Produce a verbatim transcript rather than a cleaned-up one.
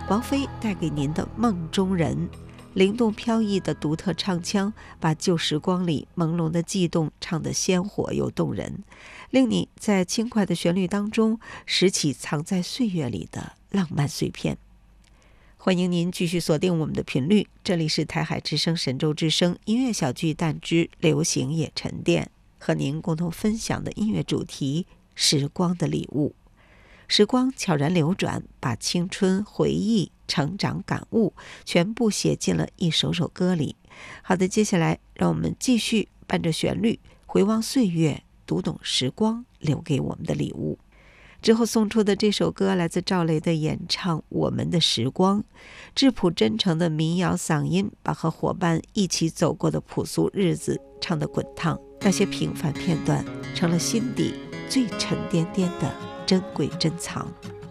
王菲带给您的梦中人，灵动飘逸的独特唱腔，把旧时光里朦胧的悸动唱得鲜活又动人，令你在轻快的旋律当中拾起藏在岁月里的浪漫碎片。欢迎您继续锁定我们的频率，这里是台海之声神州之声音乐小巨蛋之流行也沉淀，和您共同分享的音乐主题：时光的礼物。时光悄然流转，把青春、回忆、成长感悟全部写进了一首首歌里。好的，接下来让我们继续伴着旋律回望岁月，读懂时光留给我们的礼物。之后送出的这首歌来自赵雷的演唱《我们的时光》，质朴真诚的民谣嗓音，把和伙伴一起走过的朴素日子唱得滚烫，那些平凡片段成了心底最沉甸甸的珍贵珍藏。